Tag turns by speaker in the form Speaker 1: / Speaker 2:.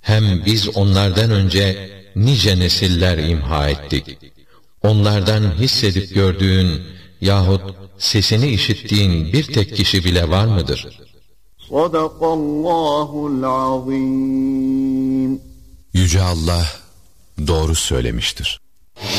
Speaker 1: Hem biz onlardan önce nice nesiller imha ettik. Onlardan hissedip gördüğün yahut sesini işittiğin bir tek kişi bile var mıdır?
Speaker 2: Sadakallahul azim.
Speaker 3: Yüce Allah doğru söylemiştir.